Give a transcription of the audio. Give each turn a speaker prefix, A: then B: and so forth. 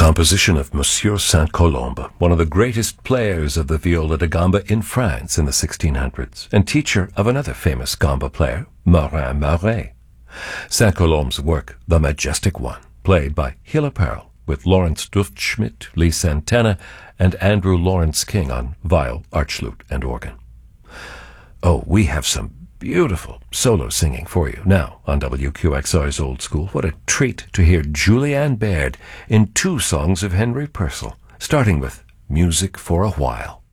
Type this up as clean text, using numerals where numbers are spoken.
A: composition of Monsieur Saint-Colombe, one of the greatest players of the viola da gamba in France in the 1600s, and teacher of another famous gamba player, Morin Mauret. Saint-Colombe's work, The Majestic One, played by Hilla Pearl, with Lawrence Duftschmidt, Lee Santana, and Andrew Lawrence King on viol, archlute, and organ. Oh, we have some beautiful solo singing for you now on WQXR's Old School. What a treat to hear Julianne Baird in two songs of Henry Purcell, starting with Music for a While.